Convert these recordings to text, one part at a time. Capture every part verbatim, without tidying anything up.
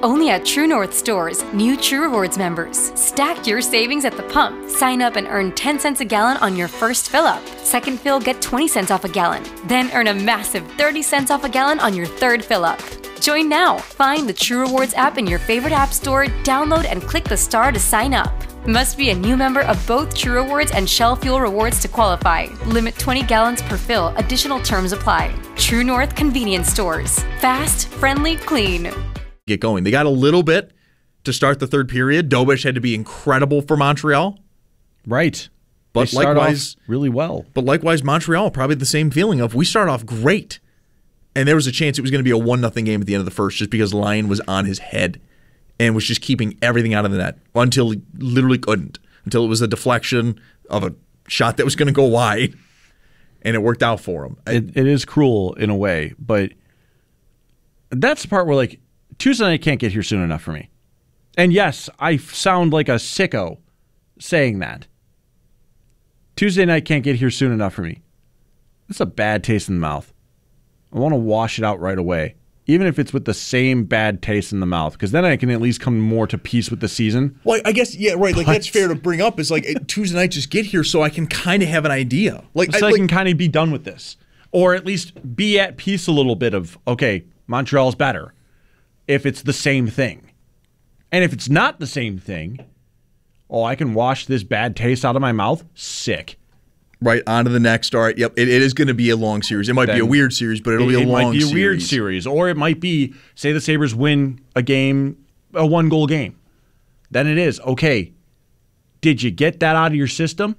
Only at True North stores, new True Rewards members. Stack your savings at the pump. Sign up and earn ten cents a gallon on your first fill-up. Second fill, get twenty cents off a gallon. Then earn a massive thirty cents off a gallon on your third fill-up. Join now. Find the True Rewards app in your favorite app store, download and click the star to sign up. Must be a new member of both True Rewards and Shell Fuel Rewards to qualify. Limit twenty gallons per fill. Additional terms apply. True North Convenience Stores. Fast, friendly, clean. Get going. They got a little bit to start the third period. Dobish had to be incredible for Montreal. Right. But they start likewise, off really well. But likewise, Montreal probably the same feeling of we start off great. And there was a chance it was going to be a one nothing game at the end of the first just because Lyon was on his head and was just keeping everything out of the net until he literally couldn't. Until it was a deflection of a shot that was going to go wide. And it worked out for him. It, it is cruel in a way, but that's the part where, like, Tuesday night can't get here soon enough for me. And yes, I sound like a sicko saying that. Tuesday night can't get here soon enough for me. That's a bad taste in the mouth. I want to wash it out right away, even if it's with the same bad taste in the mouth, because then I can at least come more to peace with the season. Well, I guess, yeah, right. Like, But- that's fair to bring up. Is like Tuesday night, just get here so I can kind of have an idea. Like, So I, I, like can kind of be done with this. Or at least be at peace a little bit of, okay, Montreal's better if it's the same thing. And if it's not the same thing, oh, I can wash this bad taste out of my mouth? Sick. right on to the next. All right, yep, it, it is going to be a long series. It might Then be a weird series, but it'll it, be a it long might be a series. weird series. Or it might be, say the Sabres win a game, a one-goal game. Then it is, okay, did you get that out of your system?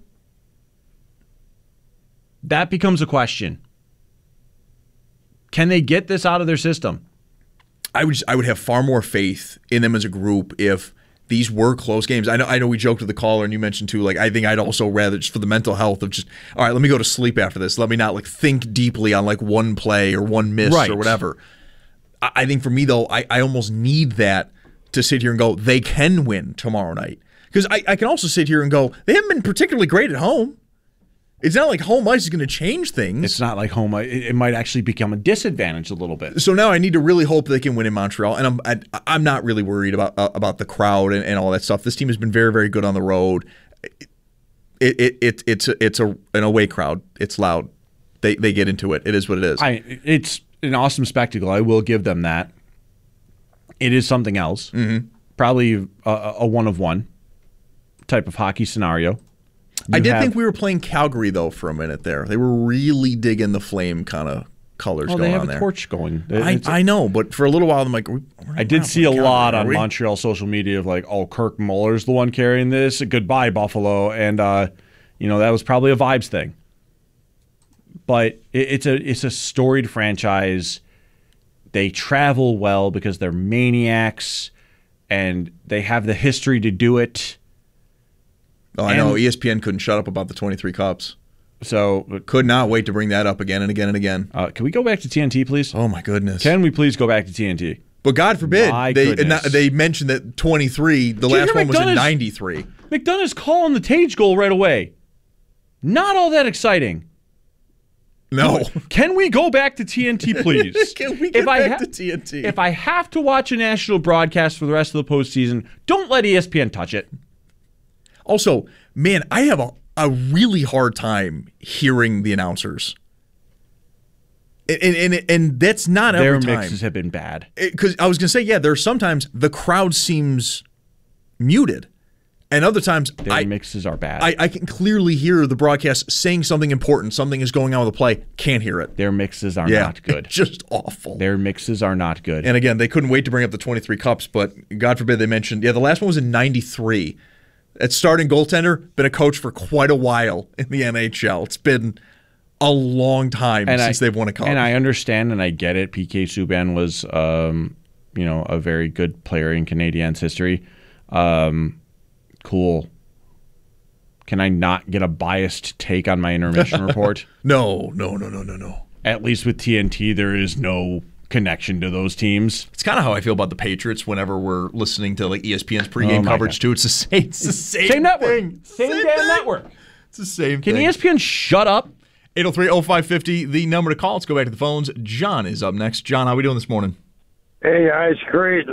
That becomes a question. Can they get this out of their system? I would just, I would have far more faith in them as a group if these were close games. I know I know we joked with the caller and you mentioned too, like I think I'd also rather just for the mental health of just, all right, let me go to sleep after this. Let me not like think deeply on like one play or one miss Right. or whatever. I, I think for me though, I, I almost need that to sit here and go, they can win tomorrow night. Because I, I can also sit here and go, they haven't been particularly great at home. It's not like home ice is going to change things. It's not like home. It, it might actually become a disadvantage a little bit. So now I need to really hope they can win in Montreal, and I'm I, I'm not really worried about uh, about the crowd and, and all that stuff. This team has been very very good on the road. It it, it it's a, it's a an away crowd. It's loud. They they get into it. It is what it is. I, it's an awesome spectacle. I will give them that. It is something else. Mm-hmm. Probably a, a one of one type of hockey scenario. I You did have- think we were playing Calgary though for a minute there. They were really digging the flame kind of colors Oh, going they have on a there. torch going. I, It's- I know, but for a little while I'm like, we're, we're I did not see a playing lot Calgary, on are we? Montreal social media of like, oh, Kirk Muller's the one carrying this. Goodbye, Buffalo. And, uh, you know, that was probably a vibes thing. But it, it's a it's a storied franchise. They travel well because they're maniacs, and they have the history to do it. Oh, I and- know. E S P N couldn't shut up about the twenty-three cups. So, Could not wait to bring that up again and again and again. uh, can we go back to T N T, please? Oh my goodness. Can we please go back to T N T? But God forbid, My they goodness. not, they mentioned that twenty-three, the Did you last hear one was in McDonough's- ninety-three. McDonough's calling the Tage goal right away. Not all that exciting. No. Can we go back to T N T, please? Can we get If I back ha- to T N T? If I have to watch a national broadcast for the rest of the postseason, don't let E S P N touch it. Also, man, I have a, a really hard time hearing the announcers. And and, and, and that's not Their every time. mixes have been bad. Because I was going to say, yeah, there's sometimes the crowd seems muted. And other times, Their I, mixes are bad. I, I can clearly hear the broadcast saying something important. Something is going on with the play. Can't hear it. Their mixes are Yeah, not good. Just awful. Their mixes are not good. And again, they couldn't wait to bring up the twenty-three cups, but God forbid they mentioned, yeah, the last one was in ninety-three. At starting goaltender, been a coach for quite a while in the N H L. It's been a long time And since I, they've won a cup. And I understand and I get it. P K Subban was, um, you know, a very good player in Canadiens history. Um, cool. Can I not get a biased take on my intermission report? no, no, no, no, no, no. At least with T N T, there is no connection to those teams. It's kind of how I feel about the Patriots whenever we're listening to like E S P N's pregame Oh my coverage God. too. It's the same, it's the same, Same network. thing. Same, damn thing. network. It's the same Can thing. E S P N shut up? eight oh three oh five five oh, the number to call. Let's go back to the phones. John is up next. John, how are we doing this morning? Hey, guys, great.